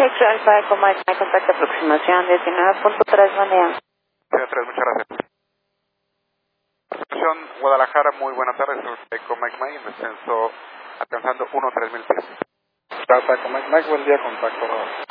X Alfa Eco Mike, contacto aproximación 19.3, buen día. 3, muchas gracias. Estación Guadalajara, muy buenas tardes, soy Eco Mike Mike, en descenso alcanzando 13000 pies. Alfa Eco Mike Mike, buen día, contacto.